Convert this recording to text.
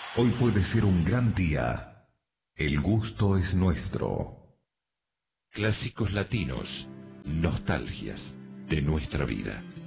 Hoy puede ser un gran día. El gusto es nuestro. Clásicos latinos, nostalgias de nuestra vida.